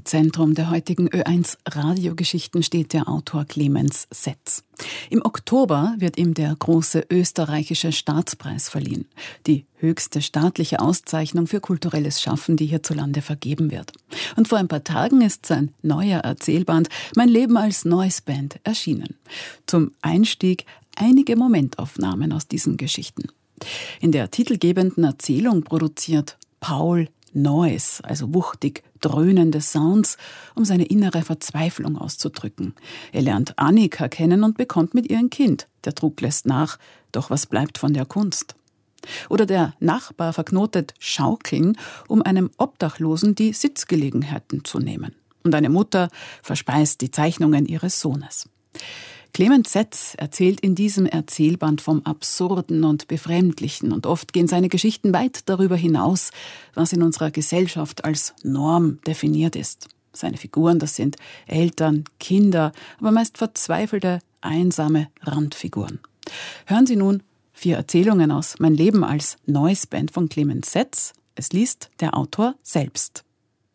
Im Zentrum der heutigen Ö1 Radiogeschichten steht der Autor Clemens Setz. Im Oktober wird ihm der große österreichische Staatspreis verliehen, die höchste staatliche Auszeichnung für kulturelles Schaffen, die hierzulande vergeben wird. Und vor ein paar Tagen ist sein neuer Erzählband Mein Leben als Noiseband erschienen. Zum Einstieg einige Momentaufnahmen aus diesen Geschichten. In der titelgebenden Erzählung produziert Paul Noise, also wuchtig dröhnende Sounds, um seine innere Verzweiflung auszudrücken. Er lernt Annika kennen und bekommt mit ihr ein Kind. Der Druck lässt nach, doch was bleibt von der Kunst? Oder der Nachbar verknotet Schaukeln, um einem Obdachlosen die Sitzgelegenheiten zu nehmen. Und eine Mutter verspeist die Zeichnungen ihres Sohnes. Clemens Setz erzählt in diesem Erzählband vom Absurden und Befremdlichen und oft gehen seine Geschichten weit darüber hinaus, was in unserer Gesellschaft als Norm definiert ist. Seine Figuren, das sind Eltern, Kinder, aber meist verzweifelte, einsame Randfiguren. Hören Sie nun 4 Erzählungen aus Mein Leben als Noiseband von Clemens Setz. Es liest der Autor selbst.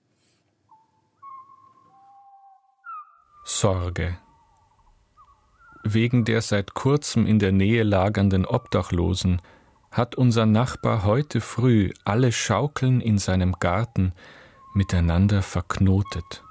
Sorge. Wegen der seit kurzem in der Nähe lagernden Obdachlosen hat unser Nachbar heute früh alle Schaukeln in seinem Garten miteinander verknotet.